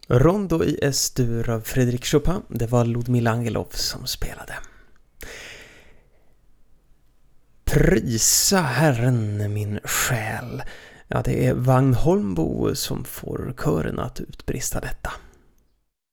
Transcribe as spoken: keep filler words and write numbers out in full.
Rondo i S-dur av Frédéric Chopin. Det var Ludmila Angelov som spelade. Prisa Herren min själ. Ja, det är Vagn Holmbo som får kören att utbrista detta.